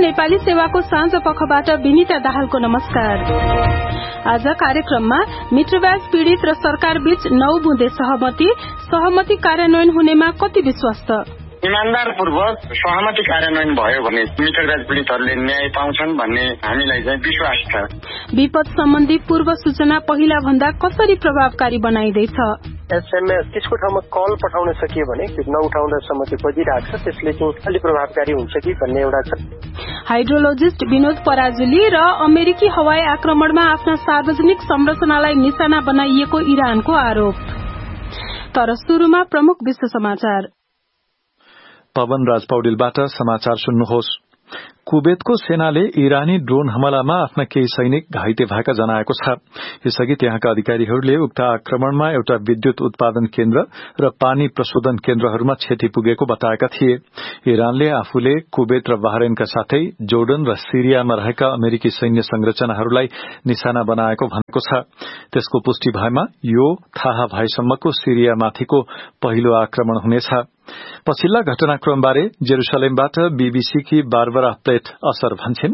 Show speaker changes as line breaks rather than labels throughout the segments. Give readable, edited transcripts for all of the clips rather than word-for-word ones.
नेपाली सेवाको साँझ पखबाट विनिता दाहालको नमस्कार। आज कार्यक्रममा मित्रवाज पीड़ित र सरकार बीच 9 बुँदे सहमति कार्यान्वयन हुनेमा कति विश्वास छ?
इमानदारपूर्वक सहमति कार्यान्वयन भयो भने मित्रवाज पीड़ितहरूले न्याय पाउँछन् भन्ने हामीलाई चाहिँ विश्वास छ।
विपद सम्बन्धी पूर्व सूचना पहिला भन्दा कसरी प्रभावकारी बनाइदैछ?
एसएमएस त्यसको ठाउँमा कल पठाउन सकियो भने नउठाउँदासम्म त्यो बजिरहेको छ, त्यसले चाहिँ अलि प्रभावकारी हुन्छ कि भन्ने एउटा छ।
हाइड्रोलोजिस्ट विनोद पराजुली र अमेरिकी हवाई आक्रमणमा आफ्ना सार्वजनिक संरचनालाई निशाना बनाइएको इरानको आरोप। तर सुरुमा प्रमुख विश्व समाचार।
पवन राज पौडेलबाट समाचार सुन्नुहोस्। कुवेतको सेनाले इरानी ड्रोन हमलामा आफ्ना केही सैनिक घाइते भएका जनाएको छ। यसअघि त्यहाँका अधिकारीहरूले उक्त आक्रमणमा एउटा विद्युत उत्पादन केन्द्र र पानी प्रशोधन केन्द्रहरूमा क्षति पुगेको बताएका थिए। इरानले आफूले कुवेत र बहरेनका साथै जोर्डन र सिरियामा रहेका अमेरिकी सैन्य संरचनाहरूलाई निशाना बनाएको भनेको छ। त्यसको पुष्टि भएमा यो थाहा भएसम्मको सिरियामाथिको पहिलो आक्रमण हुनेछ। पछिल्ला घटनाक्रमबारे जेरूसलेमबाट बीबीसीकी बारबरा प्लेट असर भन्छन्।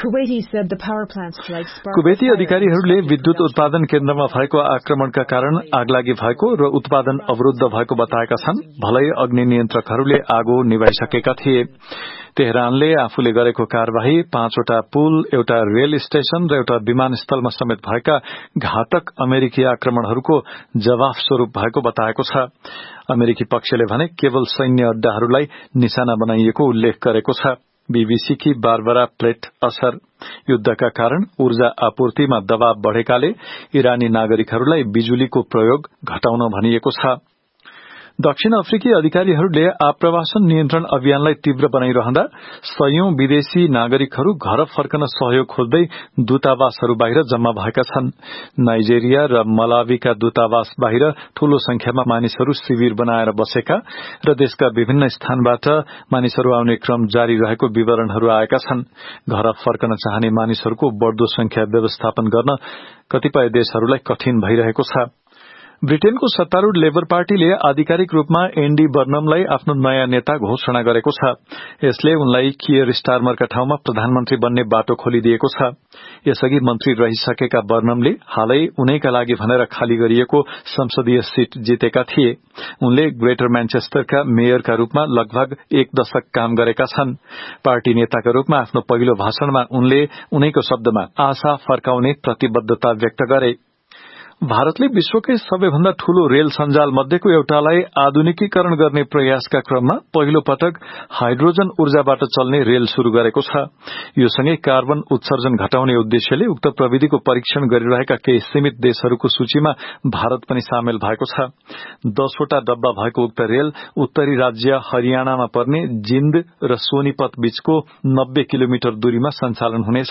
कुवेती अधिकारीहरूले विद्युत उत्पादन केन्द्रमा भएको आक्रमणका कारण आगलागी भएको र उत्पादन अवरुद्ध भएको बताएका छन्। भलै अग्नि नियन्त्रकहरूले आगो निभाइसकेका थिए। तेहरानले आफूले गरेको कार्यवाही 5 वटा पुल, एउटा रेल स्टेशन र एउटा विमानस्थलमा समेत भएका घातक अमेरिकी आक्रमणहरूको जवाफ स्वरूप भएको बताएको छ। अमेरिकी पक्षले भने केवल सैन्य अड्डाहरूलाई निशाना बनाइएको उल्लेख गरेको छ। बीबीसीकी बारबरा प्लेट असर। युद्धका कारण ऊर्जा आपूर्तिमा दबाव बढ़ेकाले इरानी नागरिकहरूलाई बिजुलीको प्रयोग घटाउन भनिएको छ। दक्षिण अफ्रिकी अधिकारीहरूले आप्रवासन नियन्त्रण अभियानलाई तीव्र बनाइरहँदा सयौं विदेशी नागरिकहरू घर फर्कन सहयोग खोज्दै दूतावासहरू बाहिर जम्मा भएका छन्। नाइजेरिया र मलावीका दूतावास बाहिर ठूलो संख्यामा मानिसहरू शिविर बनाएर बसेका र देशका विभिन्न स्थानबाट मानिसहरू आउने क्रम जारी रहेको विवरणहरू आएका छन्। घर फर्कन चाहने मानिसहरूको बढ़दो संख्या व्यवस्थापन गर्न कतिपय देशहरूलाई कठिन भइरहेको छ। ब्रिटेनको सत्तारूढ़ लेबर पार्टीले आधिकारिक रूपमा एन्डी बर्नमलाई आफ्नो नयाँ नेता घोषणा गरेको छ। यसले उनलाई कियर स्टारमरका ठाउँमा प्रधानमन्त्री बन्ने बाटो खोलिदिएको छ। यसअघि मन्त्री रहिसकेका बर्नमले हालै उनैका लागि भनेर खाली गरिएको संसदीय सीट जितेका थिए। उनले ग्रेटर म्यानचेस्टरका मेयरका रूपमा लगभग 1 दशक काम गरेका छन्। पार्टी नेताका रूपमा आफ्नो पहिलो भाषणमा उनले उनैको शब्दमा आशा फर्काउने प्रतिबद्धता व्यक्त गरे। भारतले विश्वकै सबैभन्दा ठूलो रेल सञ्जाल मध्येको एउटालाई आधुनिकीकरण गर्ने प्रयासका क्रममा पहिलो पटक हाइड्रोजन ऊर्जाबाट चल्ने रेल शुरू गरेको छ। यो सँगै कार्बन उत्सर्जन घटाउने उद्देश्यले उक्त प्रविधिको परीक्षण गरिरहेका केही सीमित देशहरूको सूचीमा भारत पनि सामेल भएको छ। 10 वटा डब्बा भएको उक्त रेल उत्तरी राज्य हरियाणामा पर्ने जिन्द र सोनीपत बीचको 90 किलोमिटर दूरीमा सञ्चालन हुनेछ।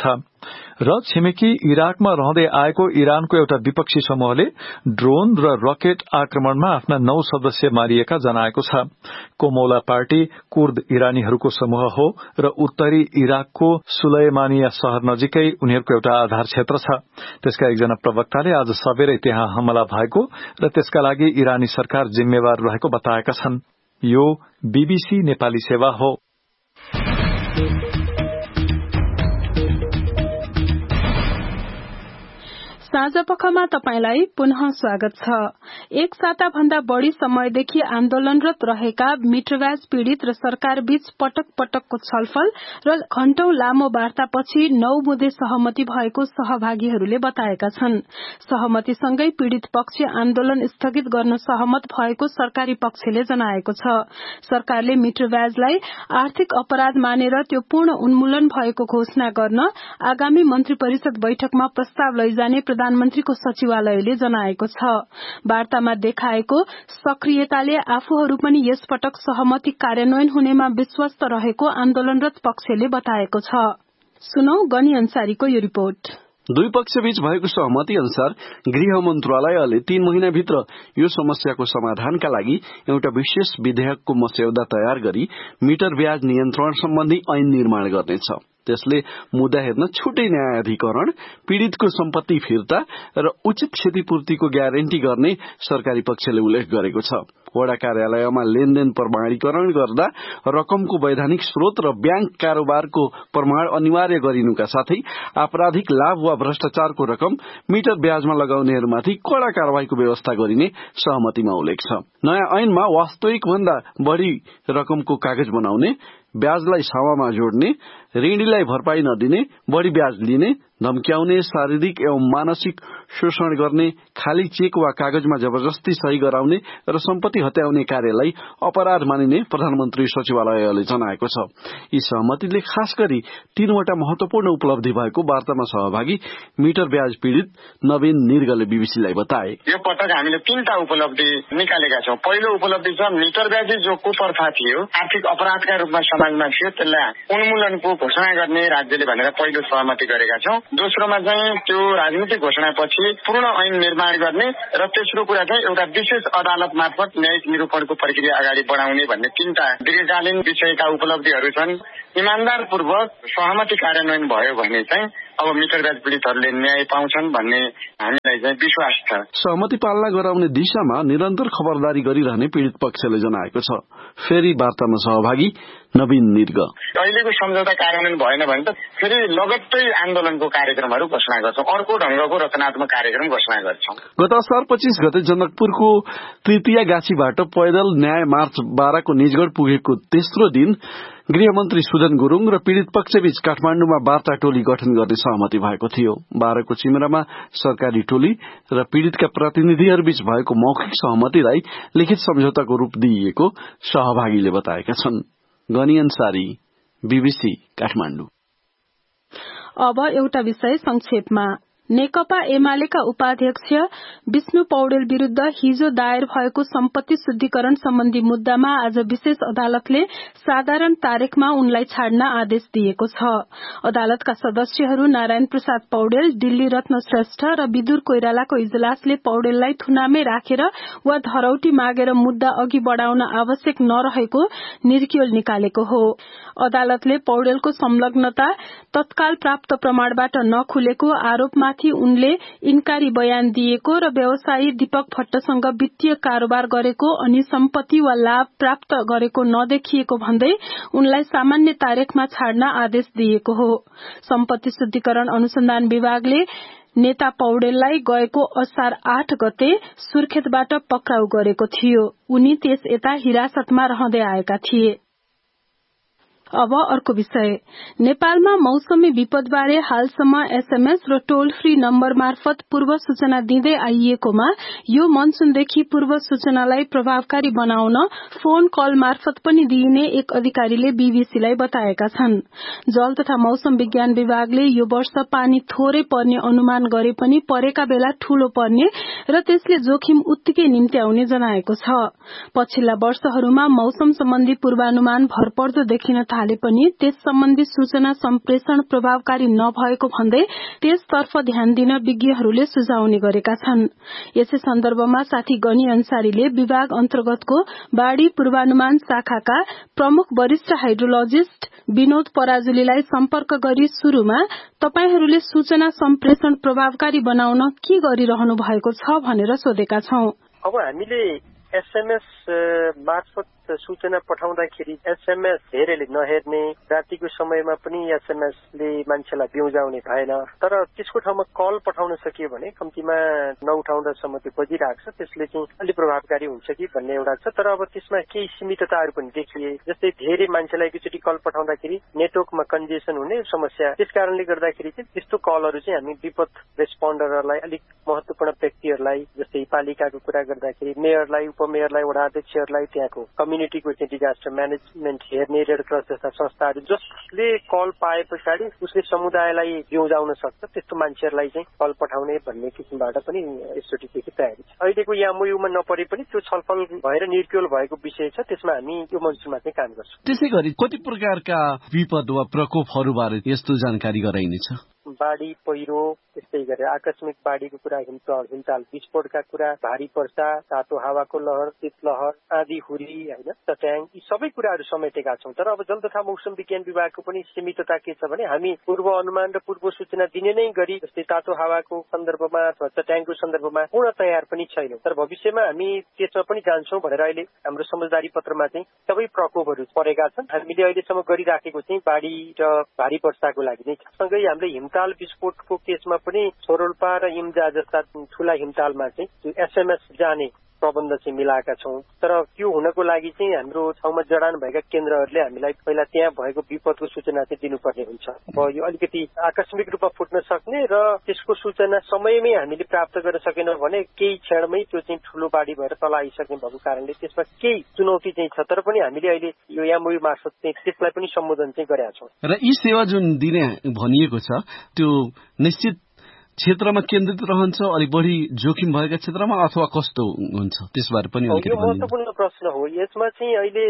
र छिमेकी इराकमा रहँदै आएको इरानको एउटा विपक्षी समूहले ड्रोन र रकेट आक्रमणमा आफ्ना 9 सदस्य मारिएका जनाएको छ। कोमौला पार्टी कुर्द इरानीहरूको समूह हो र उत्तरी इराकको सुलैमानिया शहर नजिकै उनीहरूको एउटा आधार क्षेत्र छ। त्यसका एकजना प्रवक्ताले आज सबेरै त्यहाँ हमला भएको र त्यसका लागि इरानी सरकार जिम्मेवार रहेको बताएका छन्। यो बीबीसी नेपाली सेवा हो।
साँझपखमा तपाईंलाई पुनः स्वागत छ। एक साता भन्दा बढ़ी समयदेखि आन्दोलनरत रहेका मित्रवाज पीड़ित र सरकार बीच पटक पटकको छलफल र घण्टौं लामो वार्तापछि 9 बुँदे सहमति भएको सहभागीहरूले बताएका छन्। सहमतिसँगै पीड़ित पक्ष आन्दोलन स्थगित गर्न सहमत भएको सरकारी पक्षले जनाएको छ। सरकारले मित्रवाजलाई आर्थिक अपराध मानेर त्यो पूर्ण उन्मूलन भएको घोषणा गर्न आगामी मन्त्री परिषद बैठकमा प्रस्ताव लैजाने प्रधानमन्त्रीको सचिवालयले जनाएको छ। वार्तामा देखाएको सक्रियताले आफूहरू पनि यसपटक सहमति कार्यान्वयन हुनेमा विश्वस्त रहेको आन्दोलनरत पक्षले बताएको छ। सुनौ गनी अन्सारीको यो रिपोर्ट।
दुई पक्षबीच भएको सहमति अनुसार गृह मन्त्रालयले 3 महिनाभित्र यो समस्याको समाधानका लागि एउटा विशेष विधेयकको मस्यौदा तयार गरी मिटर ब्याज नियन्त्रण सम्बन्धी ऐन निर्माण गर्नेछ। त्यसले मुद्दा हेर्न छुट्टै न्यायाधिकरण, पीड़ितको सम्पत्ति फिर्ता र उचित क्षतिपूर्तिको ग्यारेन्टी गर्ने सरकारी पक्षले उल्लेख गरेको छ। वडा कार्यालयमा लेनदेन प्रमाणीकरण गर्दा रकमको वैधानिक स्रोत र ब्याङ्क कारोबारको प्रमाण अनिवार्य गरिनुका साथै आपराधिक लाभ वा भ्रष्टाचारको रकम मिटर ब्याजमा लगाउनेहरूमाथि कड़ा कारवाहीको व्यवस्था गरिने सहमतिमा उल्लेख छ। नयाँ ऐनमा वास्तविक भन्दा बढ़ी रकमको कागज बनाउने, ब्याजलाई सावामा जोड्ने, ऋणीलाई भरपाई नदिने, बढ़ी ब्याज लिने, धम्क्याउने, शारीरिक एवं मानसिक शोषण गर्ने, खाली चेक वा कागजमा जबरजस्ती सही गराउने र सम्पत्ति हत्याउने कार्यलाई अपराध मानिने प्रधानमन्त्री सचिवालयले जनाएको छ। यी सहमतिले खास गरी 3वटा महत्वपूर्ण उपलब्धि भएको वार्तामा सहभागी मिटर ब्याज पीड़ित नवीन निर्गले बीबीसीलाई बताए।
यो पटक हामीले 3टा उपलब्धि निकालेका छौं। पहिलो उपलब्धि छ मिटर ब्याजी जो कुप्रथा थियो, आर्थिक अपराधका रूपमा समाजमा थियो, त्यसलाई उन्मूलनको घोषणा गर्ने राज्यले भनेर पहिलो सहमति गरेका छौं। दोस्रोमा चाहिँ त्यो राजनीतिक घोषणापछि पूर्ण ऐन निर्माण गर्ने र तेस्रो कुरा चाहिँ एउटा विशेष अदालत मार्फत न्यायिक निरूपणको प्रक्रिया अगाडि बढाउने भन्ने 3टा दीर्घकालीन विषयका उपलब्धिहरू छन्। इमानदारपूर्वक सहमति कार्यान्वयन भयो भने चाहिँ अब मिटर ब्याज पीड़ितहरूले न्याय पाउँछन् भन्ने हामीलाई चाहिँ विश्वास छ।
सहमति पालना गराउने दिशामा निरन्तर खबरदारी गरिरहने पीड़ित पक्षले जनाएको छ। फेरि वार्तामा सहभागी नवीन निर्ग,
अहिलेको सम्झौता कार्यान्वयन भएन भने त फेरि लगत्तै आन्दोलनको कार्यक्रमहरू घोषणा गर्छौं, अर्को ढंगको रचनात्मक कार्यक्रम घोषणा गर्छौं।
गत असार 25 गते जनकपुरको तृतीय गाछीबाट पैदल न्याय मार्च 12 को निजगढ़ पुगेको तेस्रो दिन गृहमन्त्री सुजन गुरूङ र पीड़ित पक्षबीच काठमाण्डुमा वार्ता टोली गठन गर्ने सहमति भएको थियो। 12 को चिमरामा सरकारी टोली र पीड़ितका प्रतिनिधिहरूबीच भएको मौखिक सहमतिलाई लिखित सम्झौताको रूप दिइएको सहभागीले बताएका छन्। गनी अन्सारी, बीबीसी काठमाण्डु।
अब एउटा विषय संक्षेपमा। नेकपा एमालेका उपाध्यक्ष विष्णु पौडेल विरूद्ध हिजो दायर भएको सम्पत्ति शुद्धिकरण सम्बन्धी मुद्दामा आज विशेष अदालतले साधारण तारिखमा उनलाई छाड्न आदेश दिएको छ। अदालतका सदस्यहरू नारायण प्रसाद पौडेल, दिल्ली रत्न श्रेष्ठ र विदुर कोइरालाको इजलासले पौडेललाई थुनामै राखेर वा धरौटी मागेर मुद्दा अघि बढ़ाउन आवश्यक नरहेको निर्क्युल निकालेको हो। अदालतले पौडेलको संलग्नता तत्काल प्राप्त प्रमाणबाट नखुलेको आरोपमाथि उनले इन्कारी बयान दिएको र व्यवसायी दीपक भट्टसँग वित्तीय कारोबार गरेको अनि सम्पत्ति वा लाभ प्राप्त गरेको नदेखिएको भन्दै उनलाई सामान्य तारिखमा छाड्न आदेश दिएको हो। सम्पत्ति शुद्धिकरण अनुसन्धान विभागले नेता पौडेललाई गएको असार 8 गते सुर्खेतबाट पक्राउ गरेको थियो। उनी त्यस यता हिरासतमा रहँदै आएका थिए। अब अर्को विषय। नेपालमा मौसमी विपदबारे हालसम्म एसएमएस र टोल फ्री नम्बर मार्फत पूर्व सूचना दिँदै आइएकोमा यो मनसूनदेखि पूर्व सूचनालाई प्रभावकारी बनाउन फोन कल मार्फत पनि दिइने एक अधिकारीले बीबीसीलाई बताएका छन्। जल तथा मौसम विज्ञान विभागले यो वर्ष पानी थोरै पर्ने अनुमान गरे पनि परेका बेला ठूलो पर्ने र त्यसले जोखिम उत्तिकै निम्त्याउने जनाएको छ। पछिल्ला वर्षहरूमा मौसम सम्बन्धी पूर्वानुमान भरपर्दो देखिन थाले पनि त्यस सम्बन्धी सूचना सम्प्रेषण प्रभावकारी नभएको भन्दै त्यसतर्फ ध्यान दिन विज्ञहरूले सुझाउने गरेका छन्। यसै सन्दर्भमा साथी गनी अन्सारीले विभाग अन्तर्गतको बाढ़ी पूर्वानुमान शाखाका प्रमुख वरिष्ठ हाइड्रोलोजिस्ट विनोद पराजुलीलाई सम्पर्क गरी शुरूमा तपाईहरूले सूचना सम्प्रेषण प्रभावकारी बनाउन के गरिरहनु भएको छ भनेर सोधेका छौं।
अब हामीले एसएमएस मार्फत सूचना पठाउँदाखेरि एसएमएस धेरैले नहेर्ने, रातिको समयमा पनि एसएमएसले मान्छेलाई बिउजाउने भएन। तर त्यसको ठाउँमा कल पठाउन सकियो भने कम्तीमा नउठाउँदासम्म त्यो बजिरहेको छ, त्यसले चाहिँ अलिक प्रभावकारी हुन्छ कि भन्ने एउटा छ। तर अब त्यसमा केही सीमितताहरू पनि देखिए, जस्तै धेरै मान्छेलाई एकैचोटि कल पठाउँदाखेरि नेटवर्कमा कन्जेसन हुने समस्या। त्यस कारणले गर्दाखेरि चाहिँ त्यस्तो कलहरू चाहिँ हामी विपद रेस्पोन्डरहरूलाई, अलिक महत्वपूर्ण व्यक्तिहरूलाई, जस्तै पालिकाको कुरा गर्दाखेरि मेयरलाई, उपमेयरलाई, वडा अध्यक्षहरूलाई, त्यहाँको कम्युनिटीको चाहिँ डिजास्टर म्यानेजमेन्ट हेर्ने रेड क्रस जस्ता संस्थाहरू जसले कल पाए पछाडि उसले समुदायलाई बिउजाउन सक्छ, त्यस्तो मान्छेहरूलाई चाहिँ कल पठाउने भन्ने किसिमबाट पनि एसओटीदेखि तयारी छ। अहिलेको एमओयूमा नपरे पनि त्यो छलफल भएर निर्क्युल भएको विषय छ, त्यसमा हामी यो मनसूनमा चाहिँ काम गर्छौँ।
त्यसै गरी कति प्रकारका विपद वा प्रकोपहरूबारे यस्तो जानकारी गराइनेछ?
बाढ़ी, पहिरो, त्यस्तै जस्तै गरे आकस्मिक बाढीको कुरा, हिमताल विस्फोटका कुरा, भारी वर्षा, तातो हावाको लहर, शीतलहर, आँधी हुरी हैन, चट्याङ, यी सबै कुराहरू समेटेका छौं। तर अब जल तथा मौसम विज्ञान विभागको पनि सीमितता के छ भने हामी पूर्व अनुमान र पूर्व सूचना दिने नै गरी जस्तै तातो हावाको सन्दर्भमा अथवा चट्याङको सन्दर्भमा पूर्ण तयार पनि छैनौं। तर भविष्यमा हामी त्यसमा पनि जान्छौं भनेर अहिले हाम्रो समझदारी पत्रमा चाहिँ सबै प्रकोपहरू परेका छन्। हामीले अहिलेसम्म गरिराखेको चाहिँ बाढी र भारी वर्षाको लागि नै। सँगै हामीले हिमताल विस्फोटको केसमा पनि छोरोल्पा र इम्जा जस्ता ठूला हिमतालमा चाहिँ एसएमएस जाने प्रबन्ध चाहिँ मिलाएका छौं। तर त्यो हुनको लागि चाहिँ हाम्रो ठाउँमा जडान भएका केन्द्रहरूले हामीलाई पहिला त्यहाँ भएको विपदको सूचना चाहिँ दिनुपर्ने हुन्छ। अब यो अलिकति आकस्मिक रूपमा फुट्न सक्ने र त्यसको सूचना समयमै हामीले प्राप्त गर्न सकेनौं भने केही क्षणमै त्यो चाहिँ ठूलो बाढी भएर तल आइसक्ने भएको कारणले त्यसमा केही चुनौती चाहिँ छ। तर पनि हामीले अहिले यो एमओयू मार्फत चाहिँ त्यसलाई पनि सम्बोधन चाहिँ गरेका छौं।
र यी सेवा जुन दिने भनिएको छ त्यो निश्चित क्षेत्रमा केन्द्रित रहन्छ, अलि बढी जोखिम भएका क्षेत्रमा अथवा कस्तो हुन्छ त्यसबारे पनि
यो महत्वपूर्ण प्रश्न हो। यसमा चाहिँ अहिले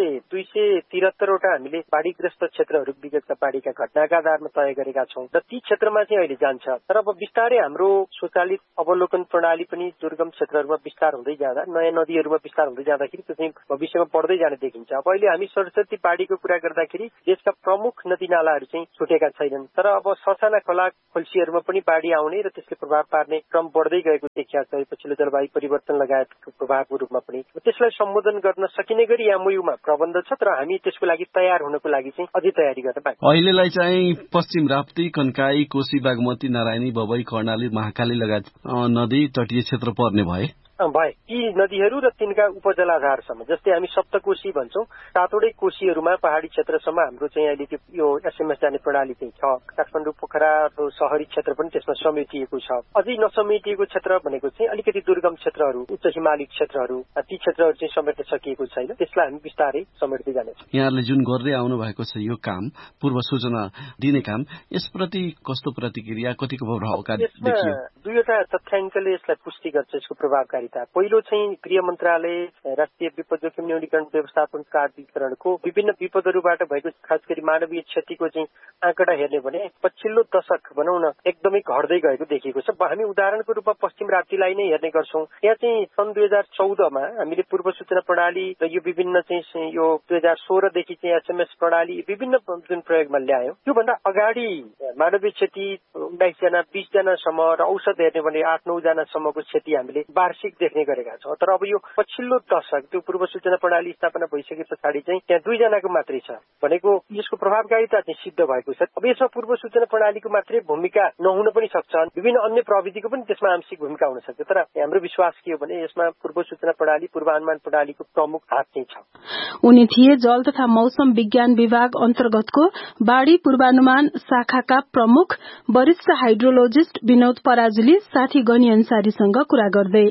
273वटा हामीले बाढीग्रस्त क्षेत्रहरू विगतका बाढीका घटनाका आधारमा तय गरेका छौं र ती क्षेत्रमा चाहिँ अहिले जान्छ। तर अब बिस्तारै हाम्रो स्वचालित अवलोकन प्रणाली पनि दुर्गम क्षेत्रहरूमा विस्तार हुँदै जाँदा, नयाँ नदीहरूमा विस्तार हुँदै जाँदाखेरि त्यो चाहिँ भविष्यमा बढ्दै जाने देखिन्छ। अब अहिले हामी सरस्वती बाढीको कुरा गर्दाखेरि देशका प्रमुख नदी नालाहरू चाहिँ छुटेका छैनन्, तर अब ससाना खोला खोल्सीहरूमा पनि बाढी आउने र त्यसले प्रभाव पार्ने क्रम बढ्दै गएको देखिया छ। पछिल्लो जलवायु परिवर्तन लगायतको प्रभावको रूपमा पनि त्यसलाई सम्बोधन गर्न सकिने गरी एमओयूमा प्रबन्ध छ। तर हामी त्यसको लागि तयार हुनको लागि चाहिँ अझै तयारी गर्न बाँकी।
अहिलेलाई चाहिँ पश्चिम राप्ती, कन्काई, कोशी, बागमती, नारायणी, बबई, कर्णाली, महाकाली लगायत नदी तटीय क्षेत्र पर्ने भए
यी नदीहरू र तिनका उपजलाधारसम्म, जस्तै हामी सप्तकोशी भन्छौं, सातवटै कोशीहरूमा पहाडी क्षेत्रसम्म हाम्रो चाहिँ अहिले यो एसएमएस जाने प्रणाली चाहिँ छ। काठमाडौँ, पोखरा शहरी क्षेत्र पनि त्यसमा समेटिएको छ। अझै नसमेटिएको क्षेत्र भनेको चाहिँ अलिकति दुर्गम क्षेत्रहरू, उच्च हिमाली क्षेत्रहरू, ती क्षेत्रहरू चाहिँ समेट्न सकिएको छैन। त्यसलाई हामी बिस्तारै समेट्दै जानेछौँ।
यहाँहरूले जुन गर्दै आउनु भएको छ यो काम, पूर्व सूचना दिने काम, यसप्रति कस्तो प्रतिक्रिया, कतिको प्रभावकारी देखियो?
दुईवटा तथ्याङ्कले यसलाई पुष्टि गर्छ यसको प्रभावकारिता। पहिलो चाहिँ गृह मन्त्रालय राष्ट्रिय विपद जोखिम न्यूनीकरण व्यवस्थापन प्राधिकरणको विभिन्न विपदहरूबाट भएको खास गरी मानवीय क्षतिको चाहिँ आँकडा हेर्ने भने पछिल्लो दशक भनौँ न एकदमै घट्दै गएको देखिएको छ। हामी उदाहरणको रूपमा पश्चिम राप्तीलाई नै हेर्ने गर्छौं। यहाँ चाहिँ सन् 2014मा हामीले पूर्व सूचना प्रणाली र यो विभिन्न चाहिँ यो 2016 देखि चाहिँ एसएमएस प्रणाली विभिन्न जुन प्रयोगमा ल्यायौं, त्योभन्दा अगाडि मानवीय क्षति 19 जना 20 जनासम्म र औसत हेर्ने भने 8-9 जनासम्मको क्षति हामीले वार्षिक देख्ने गरेका छौं। तर अब यो पछिल्लो दशक त्यो पूर्व सूचना प्रणाली स्थापना भइसके पछाडि चाहिँ त्यहाँ 2 जनाको मात्रै छ भनेको यसको प्रभावकारिता चाहिँ सिद्ध भएको छ। अब यसमा पूर्व सूचना प्रणालीको मात्रै भूमिका नहुन पनि सक्छ, विभिन्न अन्य प्रविधिको पनि त्यसमा आंशिक भूमिका हुन सक्छ। तर हाम्रो विश्वास के हो भने यसमा पूर्व सूचना प्रणाली, पूर्वानुमान प्रणालीको प्रमुख हात चाहिँ छ।
उनी थिए जल तथा मौसम विज्ञान विभाग अन्तर्गतको बाढ़ी पूर्वानुमान शाखाका प्रमुख वरिष्ठ हाइड्रोलोजिस्ट विनोद पराजुली साथी गनी अन्सारीसँग कुरा गर्दै।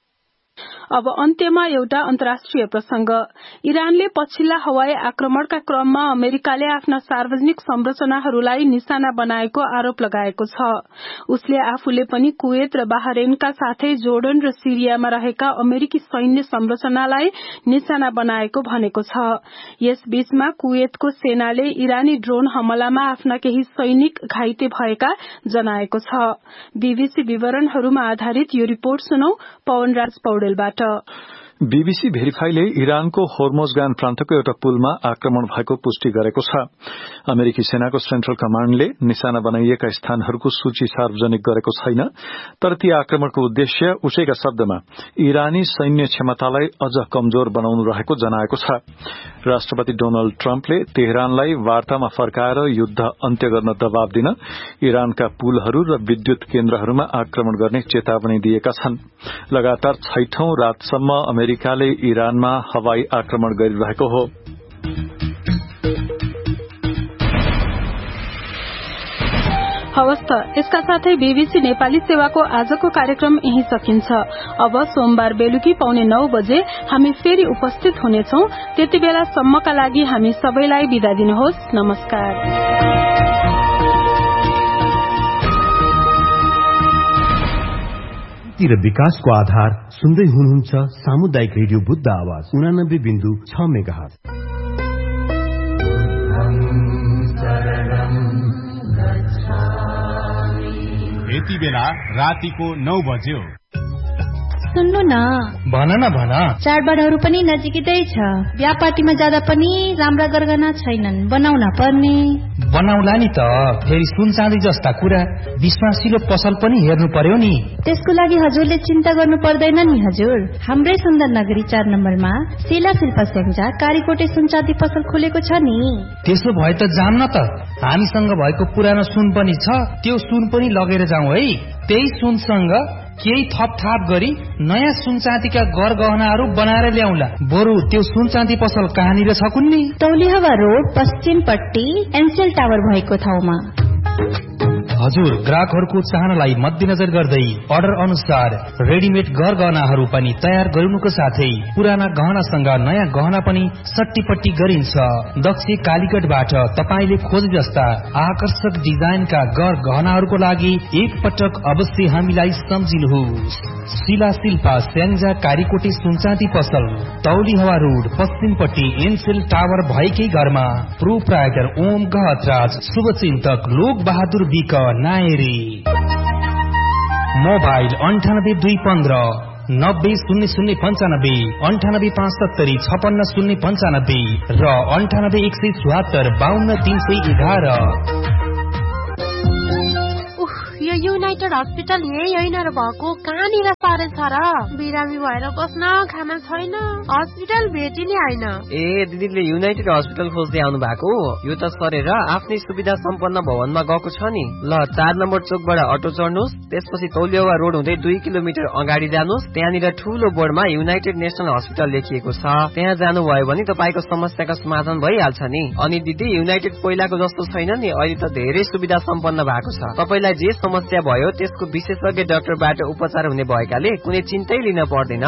अब अन्त्यमा एउटा अन्तर्राष्ट्रिय प्रसंग। इरानले पछिल्ला हवाई आक्रमणका क्रममा अमेरिकाले आफ्ना सार्वजनिक संरचनाहरूलाई निशाना बनाएको आरोप लगाएको छ। उसले आफूले पनि कुवेत र बाहरेनका साथै जोर्डन र सिरियामा रहेका अमेरिकी सैन्य संरचनालाई निशाना बनाएको भनेको छ। यसबीचमा कुवेतको सेनाले इरानी ड्रोन हमलामा आफ्ना केही सैनिक घाइते भएका जनाएको छ। बीबीसी विवरणहरूमा आधारित यो रिपोर्ट सुनौ पवनराज पौडेलबाट।
बीबीसी भेरिफाईले इरानको होर्मोजगान प्रान्तको एउटा पुलमा आक्रमण भएको पुष्टि गरेको छ। अमेरिकी सेनाको सेन्ट्रल कमाण्डले निशाना बनाइएका स्थानहरूको सूची सार्वजनिक गरेको छैन, तर ती आक्रमणको उद्देश्य उसैका शब्दमा इरानी सैन्य क्षमतालाई अझ कमजोर बनाउनु रहेको जनाएको छ। राष्ट्रपति डोनाल्ड ट्रम्पले तेहरानलाई वार्तामा फर्काएर युद्ध अन्त्य गर्न दबाव दिन इरानका पुलहरू र विद्युत केन्द्रहरूमा आक्रमण गर्ने चेतावनी दिएका छन्। लगातार 6औं रातसम्म अमेरिकाले इरानमा हवाई आक्रमण गरिरहेको हो।
हवस् त, यसका साथै बीबीसी नेपाली सेवाको आजको कार्यक्रम यही सकिन्छ। अब सोमबार बेलुकी 9:15 बजे हामी फेरि उपस्थित हुनेछौं। त्यति बेलासम्मका लागि हामी सबैलाई बिदा दिनुहोस्। नमस्कार।
र विकासको आधार सुन्दै हुनुहुन्छ सामुदायिक रेडियो बुद्ध आवाज 89.6 मेगाहर्ज।
यति बेला रातिको 9 बज्यो।
सुन्नु न,
भन न भन।
चाडबाडहरू पनि नजिकै छ। बिहा पार्टीमा जाँदा पनि राम्रा गरगहना छैनन्, बनाउन पर्ने।
बनाउला नि त, फेरि सुन चाँदी जस्ता कुरा विश्वासिलो पसल पनि हेर्नु पर्यो नि।
त्यसको लागि हजुरले चिन्ता गर्नु पर्दैन नि हजुर। हाम्रै सुन्दर नगरी 4 नम्बरमा शिला शिल्पा स्याङ्जा कारीकोटे सुन चाँदी पसल खोलेको छ नि।
त्यसो भए त जाम न त, हामीसँग भएको पुरानो सुन पनि छ, त्यो सुन पनि लगेर जाउँ है। त्यही सुनसँग केही थपथाप गरी नयाँ सुन चाँदीका गर गहनाहरू बनाएर ल्याउला। बरु त्यो सुन चाँदी पसल कहाँनिर छ कुन्नी?
तौलिहवा रोड पश्चिमपट्टि एनसेल टावर भएको ठाउँमा।
हजुर, ग्राहकहरूको चाहनालाई मध्यनजर गर्दै अर्डर अनुसार रेडिमेड गर गहनाहरू पनि तयार गरिनुको साथै पुराना गहनासँग नयाँ गहना पनि सट्टीपट्टी गरिन्छ। दक्ष कालीगढबाट तपाईले खोजे जस्ता आकर्षक डिजाइनका गर गहनाहरूको लागि एक पटक अवश्य हामीलाई सम्झिनुहोस्। शिला शिल्पा स्याङ्जा कारीकोटे सुनचाँदी पसल, तौलिहवा रोड पश्चिमपट्टि एनसेल टावर भएकै घरमा। प्रोप्राइटर ओम गहतराज, शुभचिन्तक लोक बहादुर विक नायरी। मोबाइल 9815 900095, 9857 56095 र 98 174 52 311।
यो युनाइटेड हस्पिटल यही होइन र भएको, कहाँनिर सारे छ र? बिरामी भएर बस्न खाना छैन, हस्पिटल भेटिने होइन।
ए दिदीले युनाइटेड हस्पिटल खोज्दै आउनु भएको? यो त सरेर आफ्नै सुविधा सम्पन्न भवनमा गएको छ नि। ल 4 नम्बर चोकबाट अटो चढ्नुहोस्, त्यसपछि तौलिहवा रोड हुँदै 2 किलोमिटर अगाडि जानुहोस्। त्यहाँनिर ठूलो बोर्डमा युनाइटेड नेसनल हस्पिटल लेखिएको छ। त्यहाँ जानुभयो भने तपाईको समस्याको समाधान भइहाल्छ नि। अनि दिदी, युनाइटेड पहिलाको जस्तो छैन नि, अहिले त धेरै सुविधा सम्पन्न भएको छ। तपाईलाई जे समस्या भयो त्यसको विशेषज्ञ डाक्टरबाट उपचार हुने भएकाले कुनै चिन्तै लिन पर्दैन।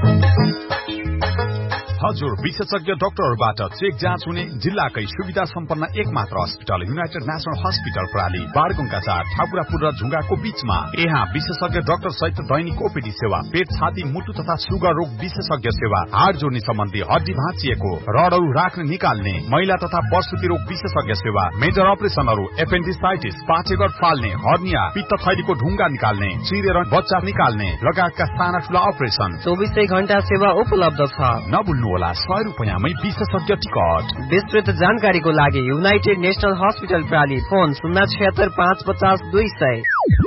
हजुर, विशेषज्ञ डाक्टरबाट चेक जाँच हुने जिल्लाकै सुविधा सम्पन्न एकमात्र अस्पताल युनाइटेड नेसनल हस्पिटल प्राली, बारगुङका 4, ठाकुरापुर र झुङ्गाको बीचमा। यहाँ विशेषज्ञ डाक्टर सहित दैनिक ओपीडी सेवा, पेट छाती मुटु तथा सुगर रोग विशेषज्ञ सेवा, हाड जोड्ने सम्बन्धी हड्डी भाँचिएको रडहरू राख्ने निकाल्ने, महिला तथा प्रसुति रोग विशेषज्ञ सेवा, मेजर अपरेसनहरू, एपेन्डिसाइटिस, पाचेघर फाल्ने, हर्निया, पित्त थैलीको ढुङ्गा निकाल्ने, चिरेर बच्चा निकाल्ने लगायतका साना ठूला अपरेसन
24 घण्टा सेवा उपलब्ध छ।
नभुल्नु होला, 100 रुपैयाँमै विशेषज्ञ टिकट।
विस्तृत जानकारीको लागि युनाइटेड नेसनल हस्पिटल प्राली, फोन 076 550 200।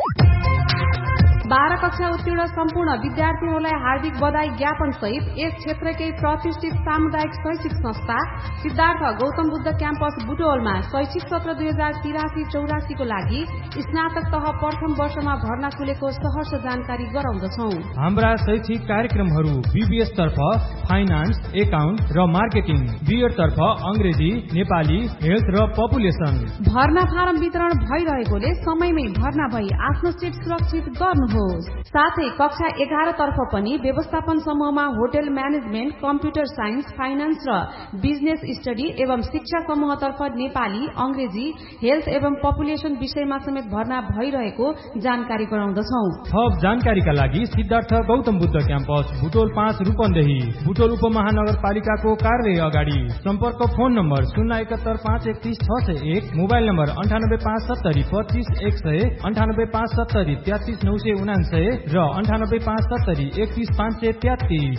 12 कक्षा उत्तीर्ण सम्पूर्ण विद्यार्थीहरूलाई हार्दिक बधाई ज्ञापन सहित यस क्षेत्रकै प्रतिष्ठित सामुदायिक शैक्षिक संस्था सिद्धार्थ गौतम बुद्ध क्याम्पस बुटवलमा शैक्षिक सत्र 2083-84 को लागि स्नातक तह प्रथम वर्षमा भर्ना खुलेको सहर्ष जानकारी गराउँदछौ।
हाम्रा शैक्षिक कार्यक्रमहरू बीबीएस तर्फ फाइनान्स, एकाउन्ट र मार्केटिङ, बीएड तर्फ अंग्रेजी, नेपाली, हेल्थ र पपुलेसन।
भर्ना फारम वितरण भइरहेकोले समयमै भर्ना भई आफ्नो सिट सुरक्षित गर्नु। साथै कक्षा 11 तर्फ पनि व्यवस्थापन समूहमा hotel management, computer science, finance र बिजनेस स्टडी एवं शिक्षा समूहतर्फ नेपाली, अंग्रेजी, हेल्थ एवं पपुलेसन विषयमा समेत भर्ना भइरहेको जानकारी गराउँदछौ।
थप जानकारीका लागि सिद्धार्थ गौतम बुद्ध क्याम्पस बुटोल 5 रूपन्देही, बुटोल उपमहानगरपालिकाको कार्यालय अगाडि। सम्पर्क फोन नम्बर 071 531 601, मोबाइल नम्बर 98 570 25 100, 98 570 33 999 र 98 570 31 533।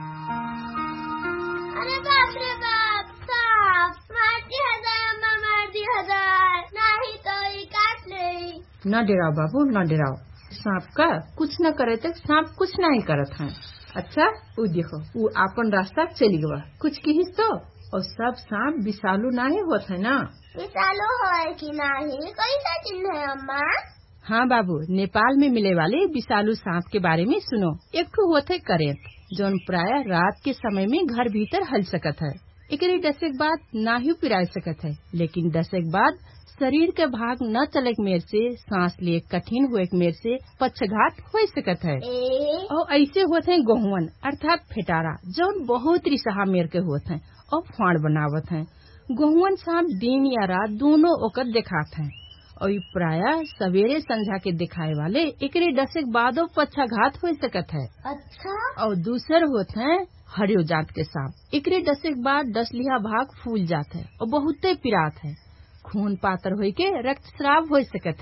अरे बाप रे बाप, साफ मार्दी हजार मार्दी हजार, नहीं तो ये काट ले।
न डराओ बाबू, न डराओ। सांप का कुछ न करे तो सांप कुछ नहीं करत है। अच्छा वो देखो, वो अपन रास्ता चली गवा, कुछ किहिस तो। और सब सांप विषालु नहीं होत है ना?
विषालु है कि नहीं, कैसा चिन्ह है अम्मा?
हाँ बाबू, नेपाल में मिले वाले विषालु सांप के बारे में सुनो। एक ठो होते करेंट जोन प्राय रात के समय में घर भीतर हल सकत है। एकरे डसे के बाद ना ही पिरा सकत है, लेकिन डसे के बाद शरीर के भाग न चले के मेर से सांस लिए कठिन हुए के मेर से पक्षघात हो सकत है। और ऐसे होते हैं गोहुवन अर्थात फेटारा, जोन बहुत रिसहा मेर के होते हैं और फाड़ बनावत है। गोहुवन सांप दिन या रात दोनों ओकर दिखात है और प्राय सवेरे संझा के दिखाए वाले एकरे डसे के बादो पक्षाघात हो सकत है।
अच्छा।
और दूसर होते हैं हरियो जात के सांप, एकरे डसे के बाद डसलिया भाग फूल जात है और बहुते पिरात है। खून पातर होई के रक्तस्राव हो सकत है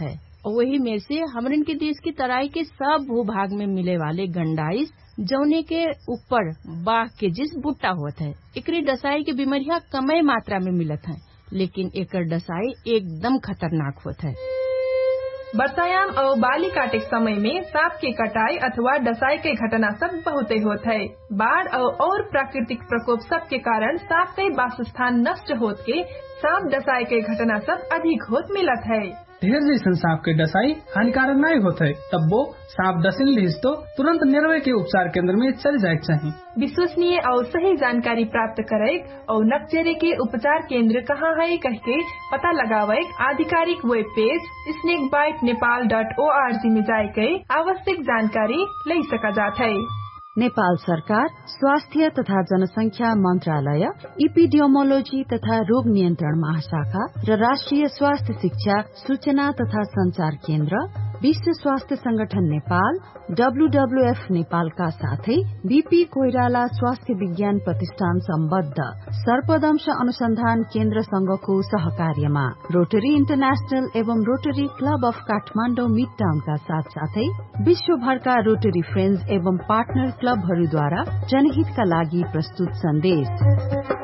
वही में से हमरन के देश की तराई के सब भूभाग में मिले वाले गंडाइस जौने के ऊपर बाघ के जिस बुट्टा होता है, एकरी डसाई के बीमारियां कमे मात्रा में मिलत है, लेकिन एकर डसाई एकदम खतरनाक होता है।
वर्षायाम और बाली काटे समय में सांप के कटाई अथवा डसाई के घटना सब बहुत होता है। बाढ़ और प्राकृतिक प्रकोप सब के कारण सांप के वासस्थान नष्ट होत के सांप डसाई के घटना सब अधिक होत मिलत है।
ढेर जैसन सांप के डसाई हानिकारक नहीं होता है, तब वो सांप डसिल लिस तो तुरंत निर्भय के उपचार केंद्र में चल जाए चाहिए।
विश्वसनीय और सही जानकारी प्राप्त करे और नकचरे के उपचार केंद्र कहाँ है कह के पता लगावे आधिकारिक वेब पेज snakebitenepal.org में जाके आवश्यक जानकारी ले सका जाता है।
नेपाल सरकार स्वास्थ्य तथा जनसंख्या मन्त्रालय, इपिडियोमोलोजी तथा रोग नियन्त्रण महाशाखा र राष्ट्रिय स्वास्थ्य शिक्षा सूचना तथा संचार केन्द्र, विश्व स्वास्थ्य संगठन नेपाल, WWF नेपालका साथै बीपी कोइराला स्वास्थ्य विज्ञान प्रतिष्ठान सम्बद्ध सर्पदंश अनुसन्धान केन्द्र संघको सहकार्यमा रोटरी इन्टरनेशनल एवं rotary club of Kathmandu mid टाउनका साथ साथै विश्वभरका रोटरी फ्रेन्ड्स एवं पार्टनर क्लबहरूद्वारा जनहितका लागि प्रस्तुत सन्देश।